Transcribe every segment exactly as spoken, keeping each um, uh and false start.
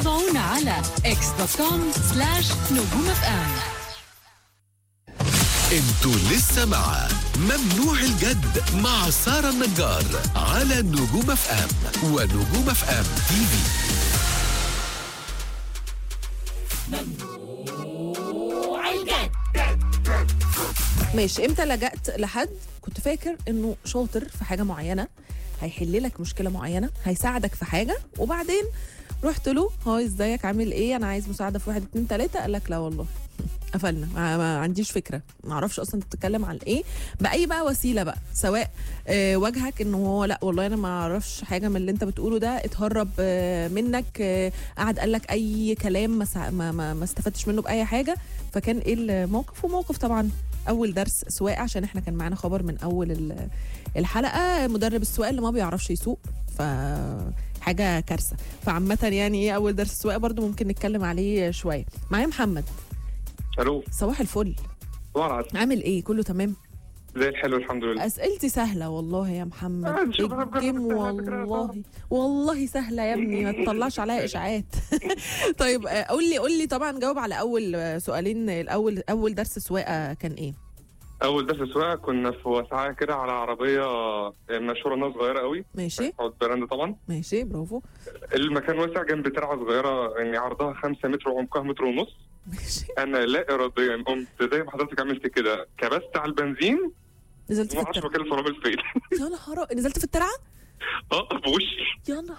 تابعونا على إكس دوت كوم سلاش نجوم اف ام. انتوا لسه مع ممنوع الجد مع سارة النجار على نجوم اف ام ونجوم اف ام تي في. ممنوع الجد. ماشي، امتى لجأت لحد كنت فاكر انه شاطر في حاجه معينه، هيحل لك مشكله معينه، هيساعدك في حاجه، وبعدين رحت له هاي ازيك عامل ايه، انا عايز مساعده في واحد اتنين تلاته، قال لك لا والله قفلنا، ما, ما عنديش فكره، ما اعرفش اصلا انت بتتكلم عن ايه، باي بقى وسيله بقى، سواء آه وجهك انه هو لا والله انا ما اعرفش حاجه من اللي انت بتقوله ده، اتهرب آه منك، آه قعد قال لك اي كلام ما, ما, ما, ما استفدتش منه باي حاجه. فكان ايه الموقف؟ وموقف طبعا اول درس سواقه، عشان احنا كان معانا خبر من اول الحلقه، مدرب السواقه اللي ما بيعرفش يسوق، ف حاجه كارثه. فعامه يعني ايه اول درس سواقه برضو ممكن نتكلم عليه شويه. معايا محمد. الو، صباح الفل. صباح العسل. عامل ايه؟ كله تمام؟ زي الحلو الحمد لله. اسئلتي سهله والله يا محمد. آه، شوف أنا بجد الجيم سهلة على فكرة. والله والله سهله يا ابني، ما تطلعش عليا اشاعات. طيب آه، قول لي قول لي طبعا جاوب على اول آه، سؤالين. الاول اول درس سواقه كان ايه؟ اول درس سواقه كنا في وسعه كده على عربيه مشهوره انها صغيره قوي، ماشي عود براند طبعا. ماشي برافو. المكان واسع جنب ترعه صغيره، يعني عرضها خمسة متر وعمقها متر ونص. ماشي. انا لا اراديا قمت زي ما حضرتك عملت كده، كبست على البنزين نزلت في وما اعرفش الترعه؟ مكان الفرامل فين. يا نهار، نزلت في الترعه؟ اه بوشي. يا نهار.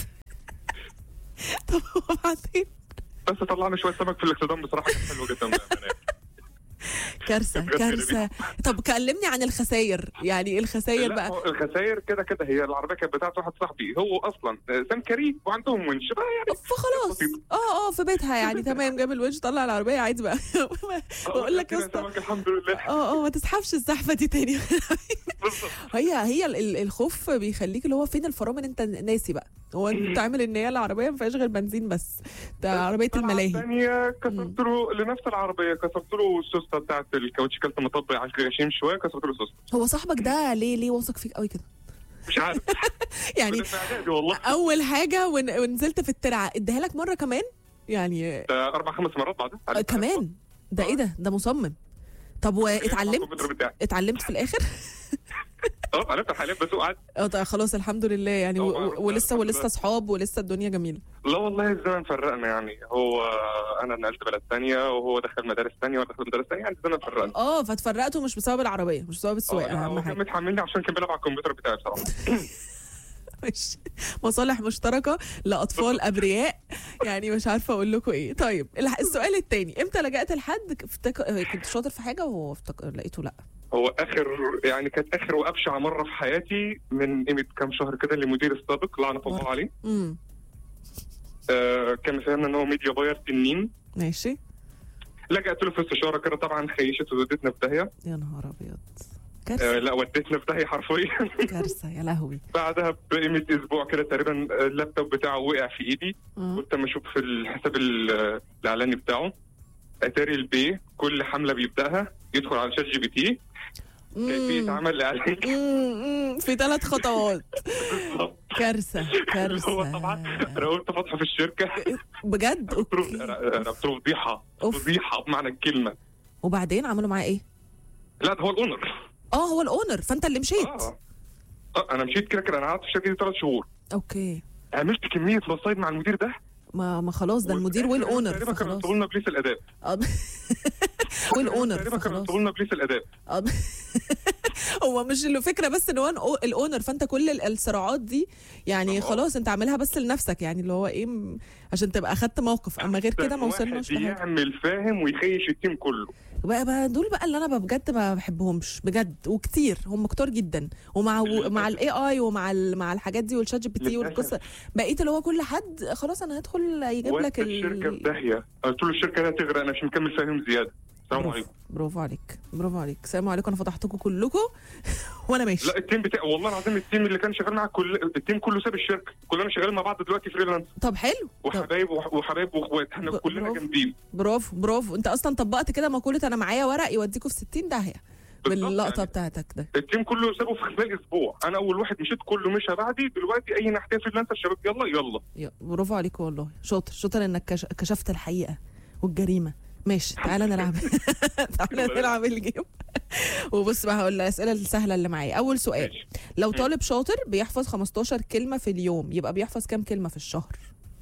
طب وبعدين؟ بس طلعنا شويه سمك في الاكسدام، بصراحه كان حلو جدا بأمانة. كارثه كارثه. طب كلمني عن الخسائر، يعني الخسائر لا، بقى. هو الخسائر كده كده، هي العربيه كانت بتاعت واحد صاحبي، هو اصلا سمكري وعندهم ونش بقى يعني. فخلاص بسيطة. اه اه في بيتها يعني تمام، جاب الونش طلع العربيه عادي بقى. بقول لك يا اسطى الحمد لله. اه اه ما تسحبش الزحفه دي تاني. هي هي ال- ال- الخوف بيخليك اللي هو فين الفرامل، انت ناسي بقى، هو انت عامل ان هي العربيه ما فيهاش غير بنزين بس، ده عربيه الملاهي. الثانيه كسرت له لنفس العربيه، كسرت له السوسته بتاعت الكاوتش، كلت مطبق على الغشيم شويه، كسرت له السوسته. هو صاحبك ده ليه ليه واثق فيك قوي كده؟ مش عارف. يعني في إعدادي والله. اول حاجه ون- ونزلت في الترعه اديها لك مره كمان يعني؟ ده اربع خمس مرات بعدها. آه كمان؟ ده ايه ده؟ ده مصمم. طب واتعلمت اتعلمت في الاخر؟ اه اتعلمت حاليا بسوق عادي. اه طيب خلاص الحمد لله يعني، و- أه، و- ولسه الحمد ولسه لله. اصحاب ولسه الدنيا جميله. لا والله الزمن فرقنا، يعني هو انا نقلت بلد ثانيه وهو دخل مدارس ثانيه وانا دخلت مدارس ثانيه، يعني الزمن فرقنا. اه فتفرقتوا مش بسبب العربيه، مش بسبب السواقه، اه اهم هو كان حاجه. متحملني عشان كان بيلعب على الكمبيوتر بتاعي بصراحه. مش مصالح مشتركه لاطفال ابرياء، يعني مش عارفه اقول لكم ايه. طيب الح- السؤال الثاني، امتى لجأت لحد افتك... كنت شاطر في حاجه وهو افتك... لقيته لا؟ هو اخر يعني كانت اخر وابشع مره في حياتي من قيمه كام شهر كده، لمدير السابق لعنه الله عليه. امم آه كان فهمنا ان هو ميديا باير تنين. ماشي. لجأت له في استشاره كده، طبعا خيشت وودتنا في داهيه. يا نهار ابيض، آه كارثه لا ودتنا في داهيه حرفيا. كارثه يا لهوي. بعدها بقيمه اسبوع كده تقريبا اللابتوب بتاعه وقع في ايدي. آه. كنت اما اشوف في الحساب ال- الاعلاني بتاعه اتاري البي كل حمله بيبداها يدخل على شات جي بي تي كيفيه مم. عمل اعلان. مم، مم، في ثلاث خطوات. كارثه كارثه. هو طبعا انا قلت فاتحه في الشركه. بجد؟ قلت له اوكي. انا قلت له فضيحه أوف. فضيحه بمعنى الكلمه. وبعدين عملوا معاه ايه؟ لا ده هو الاونر. اه هو الاونر، فانت اللي مشيت. اه اه انا مشيت كده كده، انا قعدت في الشركه دي ثلاث شهور، اوكي. عملت كميه مصايب مع المدير ده. ما ما خلاص ده المدير والاونر تقريبا كانوا فخلاص. يطلبوا لنا بليس الاداب. آه. والاونر تقريبا كانوا فخلاص. يطلبوا لنا بليس الاداب. آه. هو مش الفكره بس ان هو الاونر، فانت كل ال- الصراعات دي يعني آه. خلاص انت عاملها بس لنفسك، يعني اللي هو ايه م- عشان تبقى اخدت موقف، اما غير كده ما وصلناش واحد لحاجه. يعمل فاهم ويخيش التيم كله. بقى, بقى دول بقى اللي انا بجد ما بحبهمش بجد، وكتير هم كتار جدا، ومع مع الاي اي ومع ال- مع الحاجات دي والشات جي بي تي والقصه، بقيت اللي هو كل حد خلاص انا هدخل يجيب لك ال... الشركه في داهيه، قلت له الشركه لا تغرق، انا مش مكمل فاهم زياده. السلام برافو. عليكم. برافو عليك برافو عليك. السلام عليكم، انا فتحتكم كلكم وانا ماشي. لا التيم بتاعي والله العظيم، التيم اللي كان شغال معاك كل التيم كله ساب الشركه، كلنا شغالين مع بعض دلوقتي فريلانس. طب حلو. طب وحبايب وح- وحبايب واخوات، احنا ب- كلنا برافو. جامدين. برافو برافو، انت اصلا طبقت كده مقوله انا معايا ورق يوديكوا في ستين داهيه، باللقطه يعني بتاعتك ده. التيم كله سابه في خلال اسبوع، انا اول واحد مشيت كله مشى بعدي، دلوقتي اي ناحيه فريلانسر شباب يلا يلا. يا- برافو عليك والله، شاطر شاطر انك كش- كشفت الحقيقه والجريمه. ماشي تعالى نلعب تعالى نلعب الجيم. وبص بقى هقول الاسئله السهله اللي معايا. اول سؤال، ماشي. لو طالب شاطر بيحفظ خمستاشر كلمه في اليوم، يبقى بيحفظ كام كلمه في الشهر؟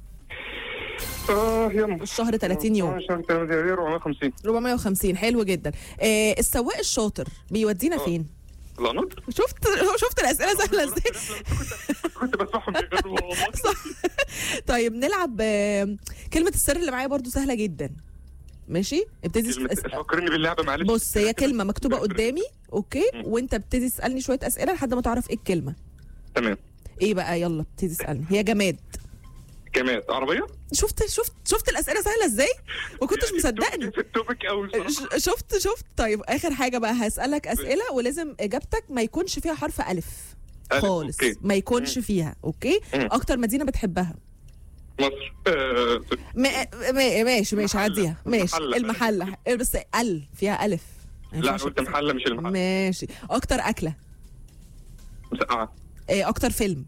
اه يلا الشهر تلاتين يوم. أربعمية وخمسين. أربعمية وخمسين، حلو جدا. آه السواق الشاطر بيودينا آه. فين؟ القناط. شفت شفت الاسئله سهله ازاي؟ كنت بسمعهم بيغنوا والله. صح. طيب نلعب آه، كلمه السر اللي معايا برضو سهله جدا. ماشي ابتدي كلمة- اس- فكرني باللعبه معلش. بص هي كلمه مكتوبه قدامي، اوكي، وانت بتبتدي تسالني شويه اسئله لحد ما تعرف ايه الكلمه. تمام. ايه بقى؟ يلا ابتدي تسالني. هي جماد. جماد. عربيه. شفت شفت شفت الاسئله سهله ازاي؟ ما كنتش يعني مصدقني. في التوبيك قوي بصراحة. ش- شفت شفت طيب اخر حاجه بقى هسالك اسئله ولازم اجابتك ما يكونش فيها حرف الف ألف، خالص، أوكي. ما يكونش فيها. اوكي. مم. اكتر مدينه بتحبها؟ مصر. آه، ما ما ماشي ماشي المحلة. عديها. ماشي المحلة. المحله بس ال فيها الف. ما لا انا ينفعش قلت محله مش المحله. ماشي. اكتر اكله؟ مسقعه. إيه اكتر فيلم؟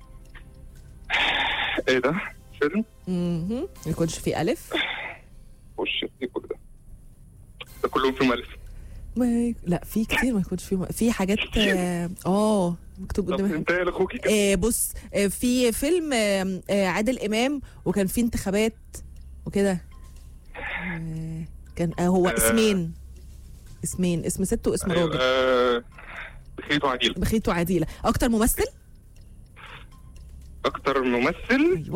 ايه ده؟ فيلم؟ اها ما يكونش فيه الف. وش ايه كل ده؟ ده كلهم فيهم الف. ما ي... لا في كتير ما يكونش فيه في حاجات اه آه، مكتوب طب قدامي. انت يا اخوكي كده. آه بص آه في فيلم آه آه عادل امام وكان في انتخابات وكده. آه كان آه هو آه. اسمين اسمين اسم ست واسم أيوة، راجل. آه، بخيت وعديل. بخيت وعديله. اكتر ممثل؟ اكتر ممثل. ايوه